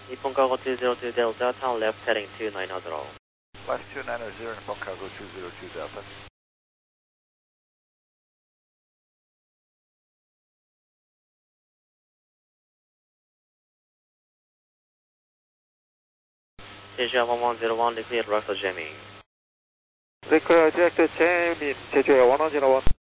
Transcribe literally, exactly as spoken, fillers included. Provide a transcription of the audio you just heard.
Nippon Cargo two zero two Delta, turn left heading two nine zero. Left two nine zero, Nippon Cargo two zero two Delta. Jeju one one zero one, repeat Russell jamming. Request direct jamming, Jeju one one zero one.